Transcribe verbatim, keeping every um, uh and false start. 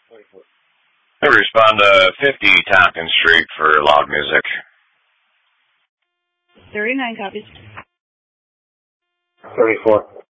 They respond to fifty Tompkins Street for loud music. thirty-nine copies. thirty-four.